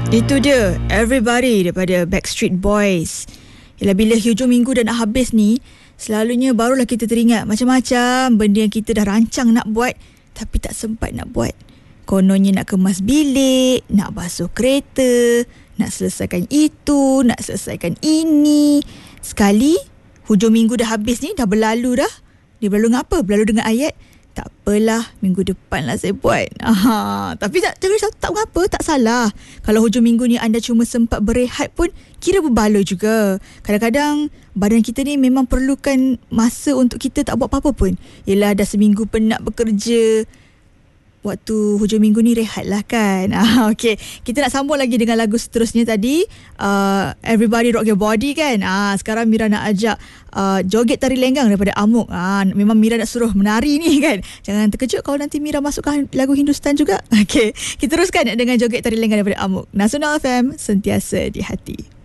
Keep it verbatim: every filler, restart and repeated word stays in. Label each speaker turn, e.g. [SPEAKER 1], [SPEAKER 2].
[SPEAKER 1] Itu dia Everybody daripada Backstreet Boys. Yalah, bila hujung minggu dah nak habis ni, selalunya barulah kita teringat macam-macam benda yang kita dah rancang nak buat tapi tak sempat nak buat. Kononnya nak kemas bilik, nak basuh kereta, nak selesaikan itu, nak selesaikan ini. Sekali hujung minggu dah habis ni, dah berlalu dah. Dia berlalu dengan apa? Berlalu dengan ayat, tak apalah, minggu depan lah saya buat. Aha, tapi tak, tak, tak, tak mengapa, tak salah. Kalau hujung minggu ni anda cuma sempat berehat pun, kira berbaloi juga. Kadang-kadang badan kita ni memang perlukan masa untuk kita tak buat apa-apa pun. Yelah, dah seminggu penat bekerja, waktu hujung minggu ni rehat lah kan. Ah, okay, kita nak sambung lagi dengan lagu seterusnya tadi, uh, Everybody Rock Your Body kan. Ah, sekarang Mira nak ajak uh, joget tari lenggang daripada Amok. Ah, memang Mira nak suruh menari ni kan. Jangan terkejut kalau nanti Mira masukkan lagu Hindustan juga. Okay, kita teruskan dengan joget tari lenggang daripada Amok. Nasional F M, sentiasa di hati.